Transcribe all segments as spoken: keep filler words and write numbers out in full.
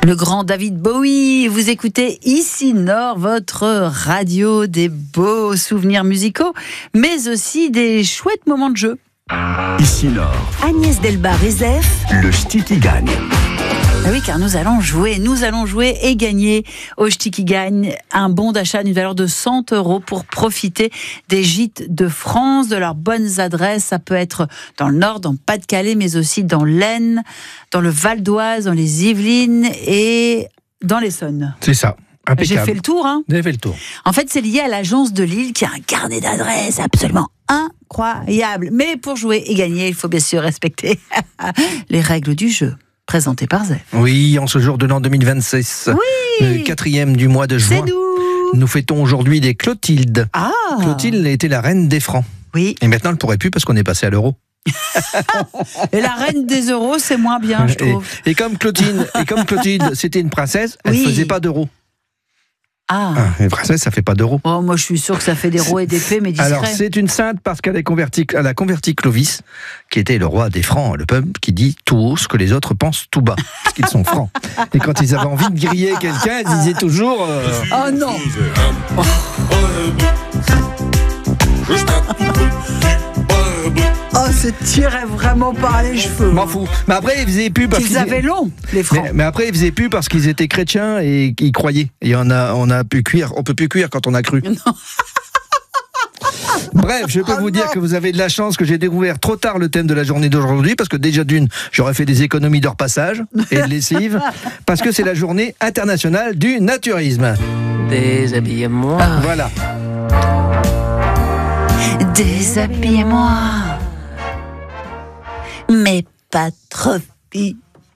Le grand David Bowie, vous écoutez Ici Nord, votre radio des beaux souvenirs musicaux, mais aussi des chouettes moments de jeu. Ici Nord. Agnès Delbar-Rézef. Le Ch'ti qui gagne. Ah oui, car nous allons jouer, nous allons jouer et gagner au Ch'ti qui gagne un bon d'achat d'une valeur de cent euros pour profiter des gîtes de France, de leurs bonnes adresses. Ça peut être dans le Nord, dans le Pas-de-Calais, mais aussi dans l'Aisne, dans le Val d'Oise, dans les Yvelines et dans l'Essonne. C'est ça. Impeccable. J'ai fait le tour, hein. Vous avez fait le tour. En fait, c'est lié à l'agence de Lille qui a un carnet d'adresses absolument incroyable. Mais pour jouer et gagner, il faut bien sûr respecter les règles du jeu. Présenté par Zef. Oui, en ce jour de l'an deux mille vingt-six, oui, le quatrième du mois de juin, c'est nous. Nous fêtons aujourd'hui des Clotilde. Ah. Clotilde était la reine des francs. Oui. Et maintenant, elle ne pourrait plus parce qu'on est passé à l'euro. Et la reine des euros, c'est moins bien, je trouve. Et, et comme Clotilde, et comme Clotilde, c'était une princesse, elle ne oui. faisait pas d'euros. Ah. ah. Une princesse, ça fait pas d'euros. Oh, moi, je suis sûr que ça fait des roues et des fées, mais discret. Alors, c'est une sainte parce qu'elle a converti, elle a converti Clovis, qui était le roi des francs, le peuple qui dit tout haut ce que les autres pensent tout bas, parce qu'ils sont francs. Et quand ils avaient envie de griller quelqu'un, ils disaient toujours. Euh... Oh non. Oh. Oh, se tirait vraiment par les cheveux. M'en fous. Mais après, ils faisaient plus parce qu'ils qu'ils avaient long, les francs. Mais, mais après, ils faisaient plus parce qu'ils étaient chrétiens et qu'ils croyaient. Et on a, on a pu cuire. On peut plus cuire quand on a cru. Non. Bref, je peux oh vous non. dire que vous avez de la chance que j'ai découvert trop tard le thème de la journée d'aujourd'hui, parce que déjà d'une, j'aurais fait des économies de repassage et de lessive, parce que c'est la journée internationale du naturisme. Déshabillez-moi. Ah. Voilà. Déshabillez-moi. Mais pas trop vite.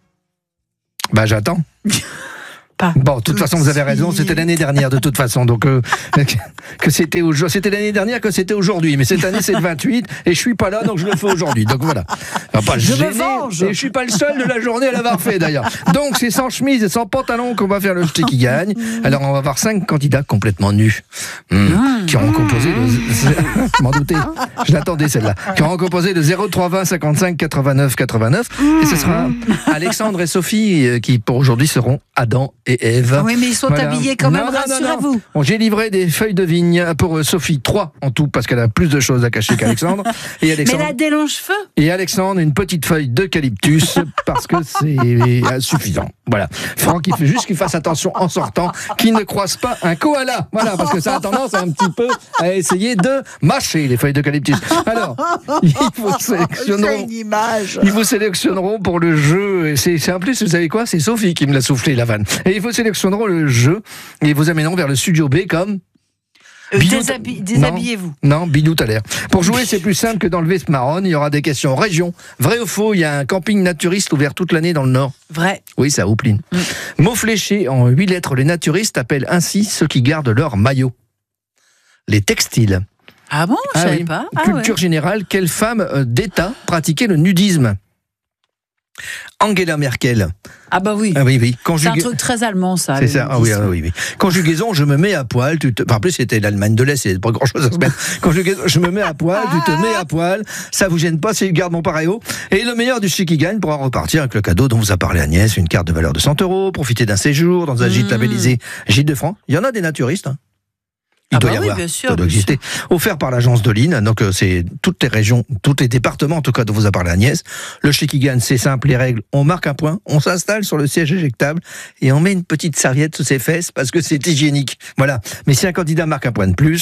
Bah j'attends. Pas bon, de toute façon, vous avez raison, c'était l'année dernière, de toute façon. Donc, euh, que c'était aujourd'hui. C'était l'année dernière que c'était aujourd'hui. Mais cette année, c'est le vingt-huit, et je suis pas là, donc je le fais aujourd'hui. Donc voilà. Pas je gêner, me venge. Et je suis pas le seul de la journée à l'avoir fait, d'ailleurs. Donc, c'est sans chemise et sans pantalon qu'on va faire le Ch'ti qui gagne. Alors, on va avoir cinq candidats complètement nus, mmh, mmh. qui auront composé le... Je m'en doutais. Je l'attendais, celle-là. Qui auront composé le zéro trois vingt cinquante-cinq quatre-vingt-neuf quatre-vingt-neuf. Mmh. Et ce sera Alexandre et Sophie qui, pour aujourd'hui, seront Adam et Ève. Oui, mais ils sont voilà. habillés quand même, rassurez-vous. Bon, j'ai livré des feuilles de vigne pour Sophie, trois en tout, parce qu'elle a plus de choses à cacher qu'Alexandre. Et Alexandre, mais elle a des longs cheveux. Et Alexandre, une petite feuille d'eucalyptus, parce que c'est suffisant. Voilà. Franck, il fait juste qu'il fasse attention en sortant, qu'il ne croise pas un koala. Voilà, parce que ça a tendance à un petit peu à essayer de mâcher les feuilles d'eucalyptus. Alors, ils vous sélectionneront. Une image. Ils vous sélectionneront pour le jeu. Et c'est en plus, vous savez quoi? C'est Sophie qui me l'a soufflé, la vanne. Et ils vous sélectionneront le jeu et ils vous amèneront vers le studio B comme. Déshabi- Déshabillez-vous. Non, non, Bidou à l'air. Pour jouer, c'est plus simple que dans le Vest-Marne. Il y aura des questions région. Vrai ou faux, il y a un camping naturiste ouvert toute l'année dans le Nord. Vrai. Oui, ça Houpline. Mm. Mot fléché en huit lettres, les naturistes appellent ainsi ceux qui gardent leur maillot. Les textiles. Ah bon, je ah savais oui. pas. Ah Culture ouais. générale, quelle femme d'État pratiquait le nudisme? Angela Merkel. Ah bah oui. Ah oui, oui. Conjuga... C'est un truc très allemand, ça. C'est ça. Ah oui, ah oui, oui. Conjugaison, je me mets à poil. Tu te... enfin, en plus, c'était l'Allemagne de l'Est, c'est pas grand-chose à se mettre. Conjugaison, je me mets à poil, tu te mets à poil. Ça vous gêne pas, c'est garde mon paréo. Et le meilleur du Ch'ti qui gagne pourra repartir avec le cadeau dont vous a parlé Agnès, une carte de valeur de cent euros, profiter d'un séjour dans un gîte mmh. labellisé Gîte de France. Il y en a des naturistes. Hein. Il ah doit bah y oui, avoir, bien sûr, ça doit bien exister. sûr. Offert par l'agence de Lille, donc euh, c'est toutes les régions, tous les départements en tout cas dont vous a parlé Agnès. Le Ch'ti qui gagne, c'est simple, les règles, on marque un point, on s'installe sur le siège éjectable et on met une petite serviette sous ses fesses parce que c'est hygiénique. Voilà. Mais si un candidat marque un point de plus...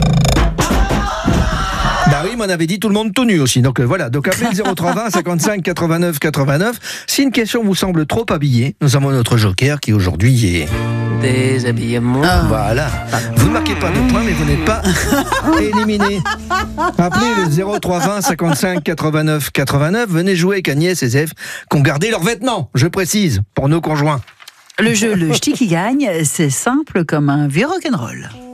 Bah oui, m'en avait dit tout le monde tout nu aussi. Donc euh, voilà, donc appelez le zéro trois vingt cinquante-cinq quatre-vingt-neuf quatre-vingt-neuf. Si une question vous semble trop habillée, nous avons notre joker qui aujourd'hui est... Déshabillez-moi. Ah. Voilà. Vous ne marquez pas de points, mais vous n'êtes pas éliminé. Appelez le zéro trois vingt cinquante-cinq quatre-vingt-neuf quatre-vingt-neuf. Venez jouer avec Agnès et Zef qui ont gardé leurs vêtements, je précise, pour nos conjoints. Le jeu, le Ch'ti qui gagne, c'est simple comme un vieux rock'n'roll.